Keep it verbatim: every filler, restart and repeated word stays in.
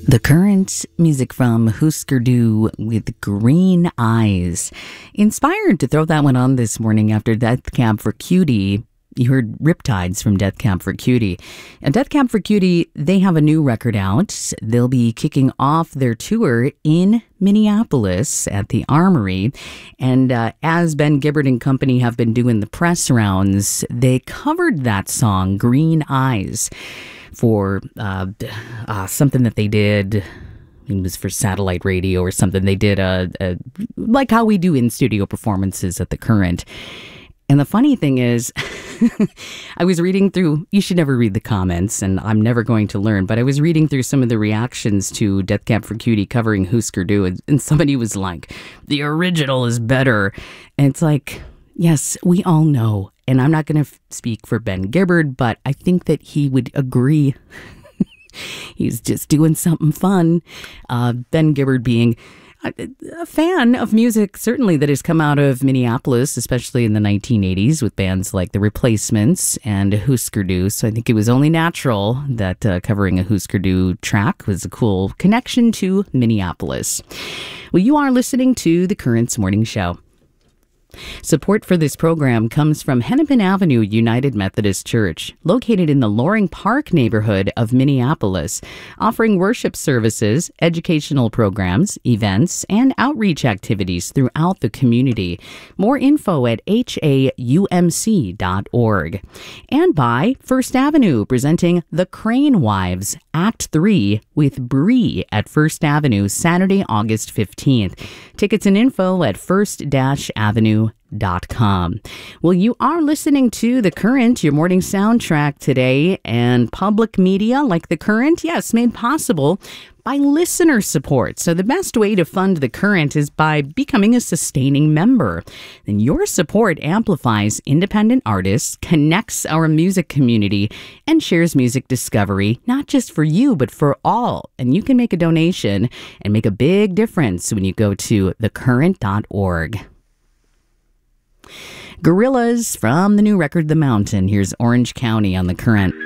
The Current, music from Husker Du with Green Eyes. Inspired to throw that one on this morning after Death Cab for Cutie. You heard Riptides from Death Cab for Cutie. And Death Cab for Cutie, they have a new record out. They'll be kicking off their tour in Minneapolis at the Armory. And uh, as Ben Gibbard and company have been doing the press rounds, they covered that song, Green Eyes, for uh, uh, something that they did. It was for satellite radio or something. They did a, a like how we do in studio performances at the Current. And the funny thing is, I was reading through, you should never read the comments, and I'm never going to learn, but I was reading through some of the reactions to Death Cab for Cutie covering Husker Du, and, and somebody was like, the original is better. And it's like, yes, we all know. And I'm not going to f- speak for Ben Gibbard, but I think that he would agree. He's just doing something fun. Uh, Ben Gibbard being a, a fan of music, certainly, that has come out of Minneapolis, especially in the nineteen eighties with bands like The Replacements and Husker Du. So I think it was only natural that uh, covering a Husker Du track was a cool connection to Minneapolis. Well, you are listening to The Current's Morning Show. Support for this program comes from Hennepin Avenue United Methodist Church, located in the Loring Park neighborhood of Minneapolis, offering worship services, educational programs, events, and outreach activities throughout the community. More info at H A U M C dot org. And by First Avenue, presenting The Crane Wives, Act three with Bree at First Avenue, Saturday, August fifteenth. Tickets and info at first avenue dot com. Well, you are listening to The Current, your morning soundtrack today, and public media like The Current, yes, made possible by listener support. So the best way to fund The Current is by becoming a sustaining member. Then your support amplifies independent artists, connects our music community, and shares music discovery, not just for you, but for all. And you can make a donation and make a big difference when you go to the current dot org. Gorillaz from the new record The Mountain. Here's Orange County on The Current.